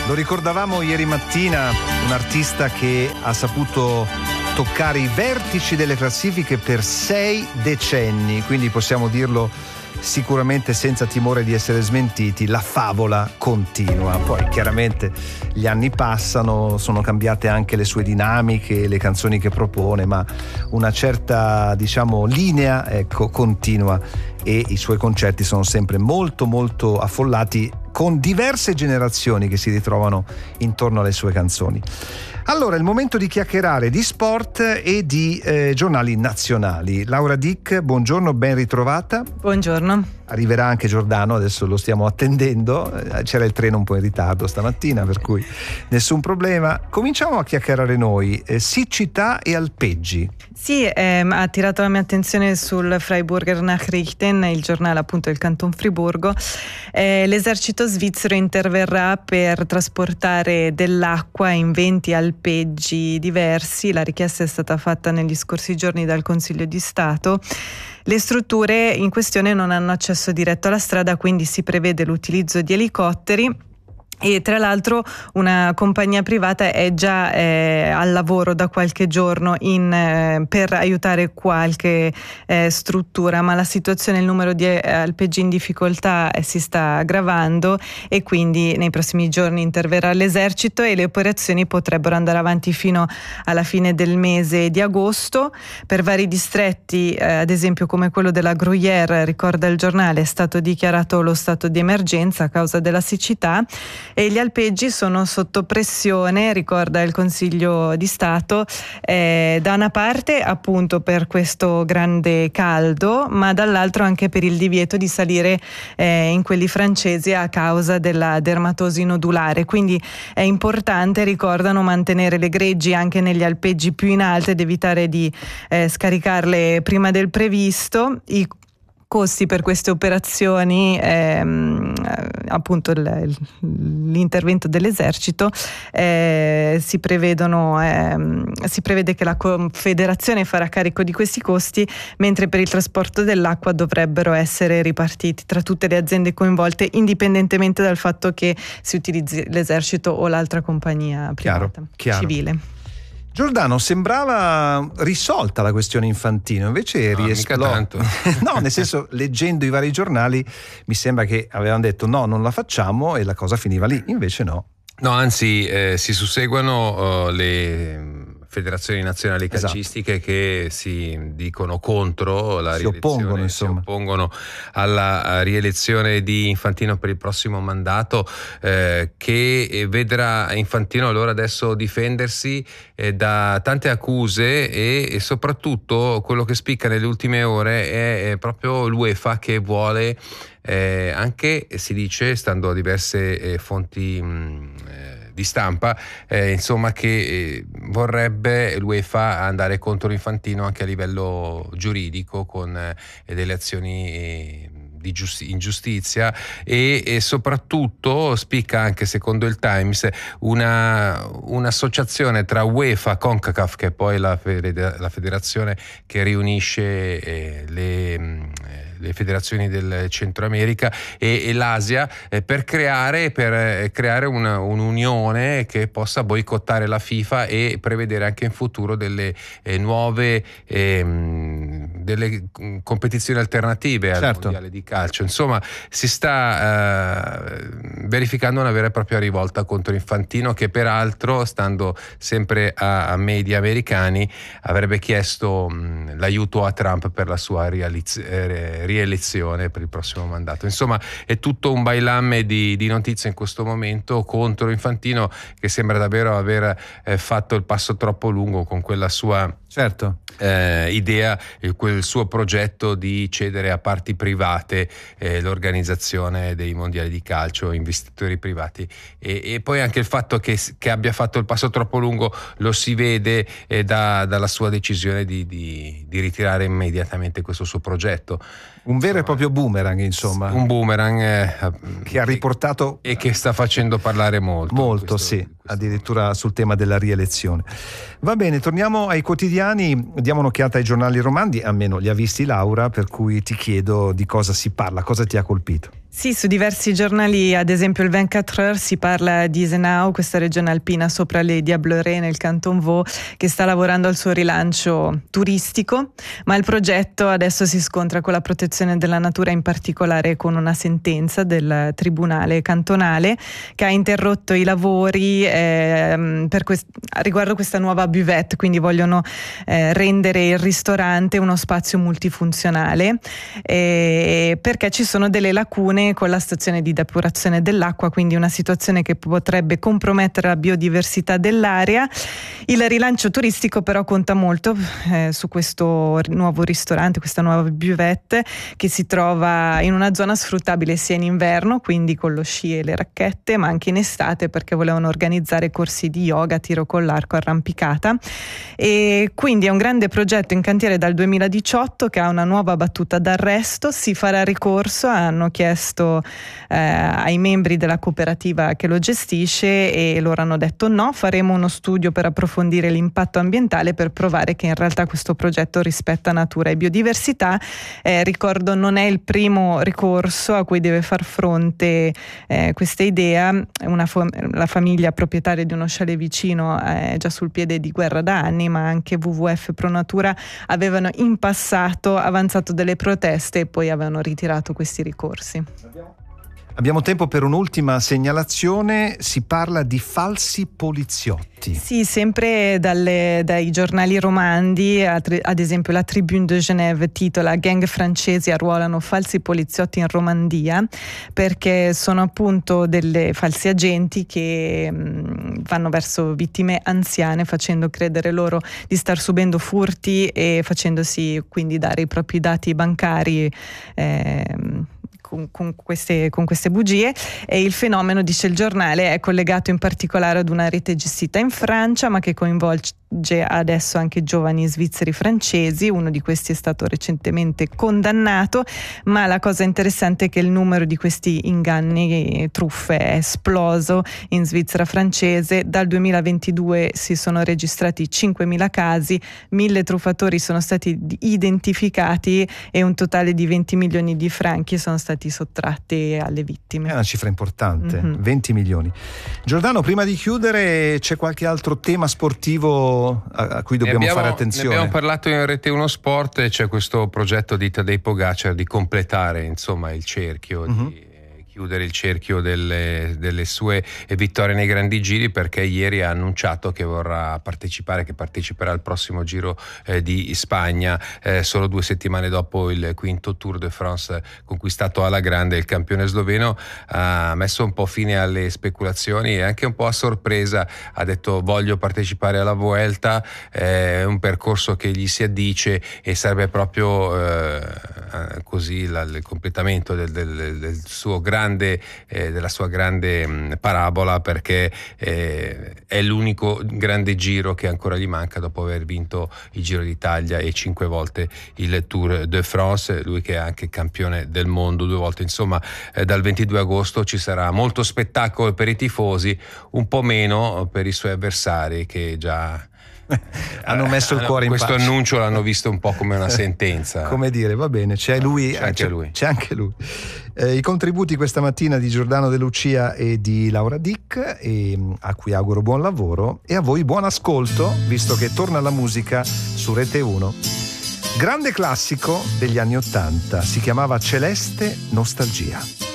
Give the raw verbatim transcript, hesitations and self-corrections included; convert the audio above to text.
Lo ricordavamo ieri mattina, un artista che ha saputo toccare i vertici delle classifiche per sei decenni, quindi possiamo dirlo sicuramente senza timore di essere smentiti, la favola continua. Poi chiaramente gli anni passano, sono cambiate anche le sue dinamiche, le canzoni che propone, ma una certa, diciamo, linea, ecco, continua, e i suoi concerti sono sempre molto molto affollati, con diverse generazioni che si ritrovano intorno alle sue canzoni. Allora, è il momento di chiacchierare di sport e di eh, giornali nazionali. Laura Dick, buongiorno, ben ritrovata. Buongiorno. Arriverà anche Giordano, adesso lo stiamo attendendo, c'era il treno un po' in ritardo stamattina, per cui nessun problema. Cominciamo a chiacchierare noi, eh, siccità e alpeggi. Sì, ehm, ha attirato la mia attenzione sul Freiburger Nachrichten, il giornale appunto del Canton Friburgo. Eh, l'esercito svizzero interverrà per trasportare dell'acqua in venti alpeggi diversi. La richiesta è stata fatta negli scorsi giorni dal Consiglio di Stato. Le strutture in questione non hanno accesso diretto alla strada, quindi si prevede l'utilizzo di elicotteri. E tra l'altro una compagnia privata è già eh, al lavoro da qualche giorno in, eh, per aiutare qualche eh, struttura, ma la situazione, il numero di eh, alpeggi in difficoltà eh, si sta aggravando, e quindi nei prossimi giorni interverrà l'esercito e le operazioni potrebbero andare avanti fino alla fine del mese di agosto. Per vari distretti, eh, ad esempio come quello della Gruyère, ricorda il giornale, è stato dichiarato lo stato di emergenza a causa della siccità. E gli alpeggi sono sotto pressione, ricorda il Consiglio di Stato, eh, da una parte appunto per questo grande caldo, ma dall'altro anche per il divieto di salire eh, in quelli francesi a causa della dermatosi nodulare. Quindi è importante, ricordano, mantenere le greggi anche negli alpeggi più in alto ed evitare di eh, scaricarle prima del previsto. I costi per queste operazioni, ehm, appunto il, l'intervento dell'esercito, eh, si prevedono ehm, si prevede che la Confederazione farà carico di questi costi, mentre per il trasporto dell'acqua dovrebbero essere ripartiti tra tutte le aziende coinvolte, indipendentemente dal fatto che si utilizzi l'esercito o l'altra compagnia privata, chiaro, chiaro. civile. Giordano, sembrava risolta la questione Infantino, invece no, riesplode. No, nel senso, leggendo i vari giornali mi sembra che avevano detto no, non la facciamo, e la cosa finiva lì, invece no. No, anzi, eh, si susseguono uh, le federazioni nazionali calcistiche, esatto, che si dicono contro la si rielezione, oppongono, insomma. si oppongono alla rielezione di Infantino per il prossimo mandato, eh, che vedrà Infantino allora adesso difendersi eh, da tante accuse, e, e soprattutto quello che spicca nelle ultime ore è, è proprio l'UEFA, che vuole eh, anche, si dice, stando a diverse eh, fonti mh, eh, di stampa, eh, insomma, che eh, vorrebbe l'UEFA andare contro Infantino anche a livello giuridico, con eh, delle azioni eh, di giusti- ingiustizia, e, e soprattutto spicca anche, secondo il Times, una, un'associazione tra UEFA, CONCACAF, che è poi la, fede- la federazione che riunisce eh, le eh, le federazioni del Centro America e, e l'Asia, eh, per creare per eh, creare una, un'unione che possa boicottare la FIFA e prevedere anche in futuro delle eh, nuove ehm, delle competizioni alternative al certo. mondiale di calcio. Insomma, si sta eh, verificando una vera e propria rivolta contro Infantino, che peraltro, stando sempre a, a media americani, avrebbe chiesto mh, l'aiuto a Trump per la sua realiz- eh, rielezione per il prossimo mandato. Insomma, è tutto un bailamme di, di notizie in questo momento contro Infantino, che sembra davvero aver eh, fatto il passo troppo lungo con quella sua certo. eh, idea, eh, quel suo progetto di cedere a parti private eh, l'organizzazione dei mondiali di calcio, investitori privati, e, e poi anche il fatto che, che abbia fatto il passo troppo lungo lo si vede eh, da, dalla sua decisione di, di, di ritirare immediatamente questo suo progetto. Un vero insomma, e proprio boomerang, insomma. Un boomerang eh, che ha riportato e che sta facendo parlare molto. Molto, questo, sì, addirittura sul tema della rielezione. Va bene, torniamo ai quotidiani, diamo un'occhiata ai giornali romandi, almeno li ha visti Laura, per cui ti chiedo di cosa si parla, cosa ti ha colpito. Sì, su diversi giornali, ad esempio il ventiquattro Heures, si parla di Isenau, questa regione alpina sopra le Diablerets nel Canton Vaud, che sta lavorando al suo rilancio turistico, ma il progetto adesso si scontra con la protezione della natura, in particolare con una sentenza del tribunale cantonale che ha interrotto i lavori eh, per quest- riguardo questa nuova buvette, quindi vogliono eh, rendere il ristorante uno spazio multifunzionale eh, perché ci sono delle lacune con la stazione di depurazione dell'acqua, quindi una situazione che potrebbe compromettere la biodiversità dell'area. Il rilancio turistico però conta molto eh, su questo nuovo ristorante, questa nuova buvette che si trova in una zona sfruttabile sia in inverno, quindi con lo sci e le racchette, ma anche in estate perché volevano organizzare corsi di yoga, tiro con l'arco, arrampicata, e quindi è un grande progetto in cantiere dal duemiladiciotto che ha una nuova battuta d'arresto. Si farà ricorso, hanno chiesto Eh, ai membri della cooperativa che lo gestisce e loro hanno detto no, faremo uno studio per approfondire l'impatto ambientale per provare che in realtà questo progetto rispetta natura e biodiversità. Eh, ricordo, non è il primo ricorso a cui deve far fronte eh, questa idea. Una fo- la famiglia proprietaria di uno chalet vicino è già sul piede di guerra da anni, ma anche W W F Pro Natura avevano in passato avanzato delle proteste e poi avevano ritirato questi ricorsi. Abbiamo tempo per un'ultima segnalazione, si parla di falsi poliziotti. Sì, sempre dalle, dai giornali romandi, ad esempio la Tribune de Genève titola "Gang francesi arruolano falsi poliziotti in Romandia", perché sono appunto delle falsi agenti che mh, vanno verso vittime anziane facendo credere loro di star subendo furti e facendosi quindi dare i propri dati bancari eh, Con, con, queste, con queste bugie. E il fenomeno, dice il giornale, è collegato in particolare ad una rete gestita in Francia, ma che coinvolge adesso anche giovani svizzeri francesi. Uno di questi è stato recentemente condannato, ma la cosa interessante è che il numero di questi inganni e truffe è esploso in Svizzera francese. Dal duemilaventidue si sono registrati cinquemila casi, mille truffatori sono stati identificati e un totale di venti milioni di franchi sono stati sottratti alle vittime. È una cifra importante, mm-hmm. venti milioni. Giordano, prima di chiudere, c'è qualche altro tema sportivo a cui dobbiamo abbiamo, fare attenzione? Ne abbiamo parlato in Rete uno Sport e c'è questo progetto di Tadej Pogacar di completare insomma il cerchio, mm-hmm. di chiudere il cerchio delle, delle sue vittorie nei grandi giri, perché ieri ha annunciato che vorrà partecipare, che parteciperà al prossimo Giro eh, di Spagna, eh, solo due settimane dopo il quinto Tour de France conquistato alla grande. Il campione sloveno ha messo un po' fine alle speculazioni e anche un po' a sorpresa ha detto voglio partecipare alla Vuelta, è eh, un percorso che gli si addice e sarebbe proprio eh, così la, il completamento del, del, del suo grande Eh, della sua grande mh, parabola, perché eh, è l'unico grande giro che ancora gli manca dopo aver vinto il Giro d'Italia e cinque volte il Tour de France, lui che è anche campione del mondo due volte. Insomma, eh, dal ventidue agosto ci sarà molto spettacolo per i tifosi, un po' meno per i suoi avversari che già hanno messo il cuore in questo pace. Annuncio l'hanno visto un po' come una sentenza. Come dire, va bene, c'è lui, c'è anche c'è, lui. C'è anche lui. Eh, I contributi questa mattina di Giordano De Lucia e di Laura Dick, e, a cui auguro buon lavoro, e a voi buon ascolto, visto che torna la musica su Rete uno. Grande classico degli anni Ottanta, si chiamava Celeste Nostalgia.